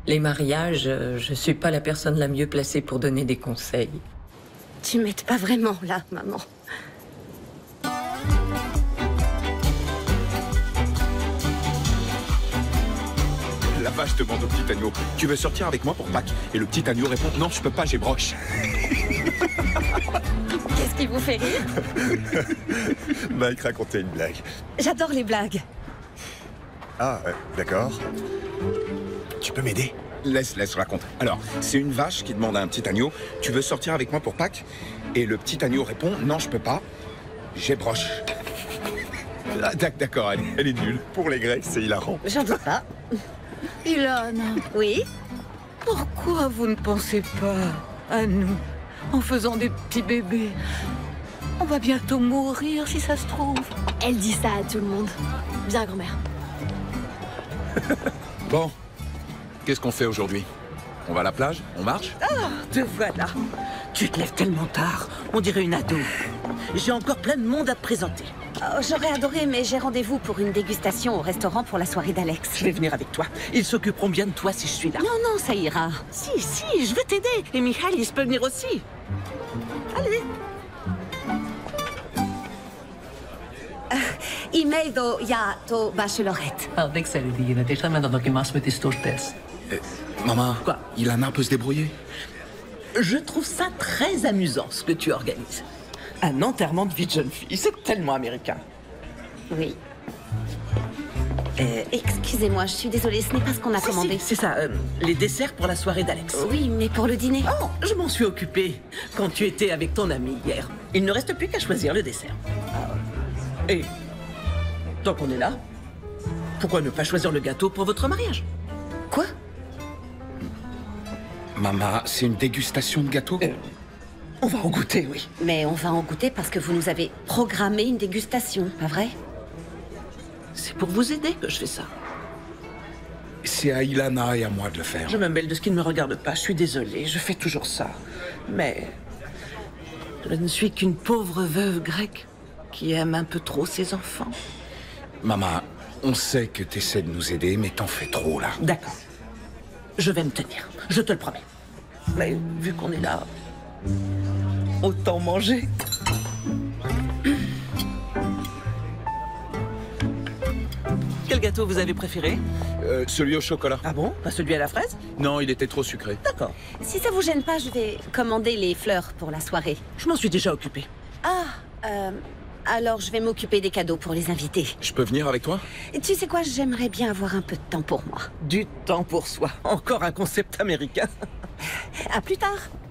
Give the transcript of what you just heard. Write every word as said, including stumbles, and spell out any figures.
Les mariages, euh, je suis pas la personne la mieux placée pour donner des conseils. Tu m'aides pas vraiment, là, maman. La vache demande au petit agneau, tu veux sortir avec moi pour Pâques? Et le petit agneau répond, non, je peux pas, j'ai broche. Qu'est-ce qui vous fait rire? Mike racontait une blague. J'adore les blagues. Ah, euh, d'accord. Tu peux m'aider? Laisse, laisse, raconte. Alors, c'est une vache qui demande à un petit agneau, tu veux sortir avec moi pour Pâques? Et le petit agneau répond, non, je peux pas, j'ai broche. Ah, d'accord, elle, elle est nulle. Pour les Grecs, c'est hilarant. J'en doute pas. Ilana, Oui? pourquoi vous ne pensez pas à nous en faisant des petits bébés? On va bientôt mourir si ça se trouve. Elle dit ça à tout le monde. Bien, grand-mère. Bon, qu'est-ce qu'on fait aujourd'hui? On va à la plage? On marche? Te voilà. Tu te lèves tellement tard. On dirait une ado. J'ai encore plein de monde à te présenter. Oh, j'aurais adoré, mais j'ai rendez-vous pour une dégustation au restaurant pour la soirée d'Alex. Je vais venir avec toi. Ils s'occuperont bien de toi si je suis là. Non, non, ça ira. Si, si, je vais t'aider. Et Michalis peut venir aussi. Allez. Imeldo ja to bachelorette. Aldexelidien, het is aan dat ik mas met die stortes. Eh, maman, Quoi? Ilana peut se débrouiller? Je trouve ça très amusant ce que tu organises. Un enterrement de vie de jeune fille, c'est tellement américain. Oui. Euh, excusez-moi, je suis désolée, ce n'est pas ce qu'on a Si, commandé. si, c'est ça, euh, les desserts pour la soirée d'Alex. Oui, mais pour le dîner. Oh, je m'en suis occupée quand tu étais avec ton ami hier. Il ne reste plus qu'à choisir le dessert. Et tant qu'on est là, pourquoi ne pas choisir le gâteau pour votre mariage? Quoi? Maman, c'est une dégustation de gâteau? Euh, On va en goûter, oui. Mais on va en goûter parce que vous nous avez programmé une dégustation, pas vrai? C'est pour vous aider que je fais ça. C'est à Ilana et à moi de le faire. Je me mêle de ce qui ne me regarde pas, je suis désolée, je fais toujours ça. Mais je ne suis qu'une pauvre veuve grecque qui aime un peu trop ses enfants. Maman, on sait que t'essaies de nous aider, mais t'en fais trop, là. D'accord. Je vais me tenir, je te le promets. Mais vu qu'on est là, autant manger. Quel gâteau vous avez préféré? Euh, celui au chocolat. Ah bon? Pas celui à la fraise? Non, il était trop sucré. D'accord. Si ça vous gêne pas, je vais commander les fleurs pour la soirée. Je m'en suis déjà occupée. Ah, euh, alors je vais m'occuper des cadeaux pour les invités. Je peux venir avec toi? Et tu sais quoi, j'aimerais bien avoir un peu de temps pour moi. Du temps pour soi. Encore un concept américain. À plus tard.